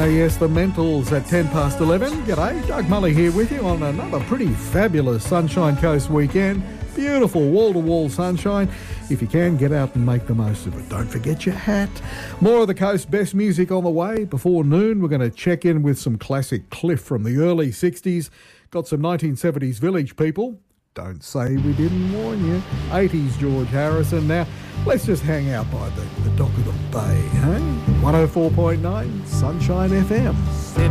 Yes, the Mentals at 10 past 11. G'day, Doug Mully here with you on another pretty fabulous Sunshine Coast weekend. Beautiful wall-to-wall sunshine. If you can, get out and make the most of it. Don't forget your hat. More of the coast's best music on the way. Before noon, we're going to check in with some classic Cliff from the early 60s. Got some 1970s Village People. Don't say we didn't warn you. 80s George Harrison. Now, let's just hang out by the dock of the bay, eh? 104.9 Sunshine FM.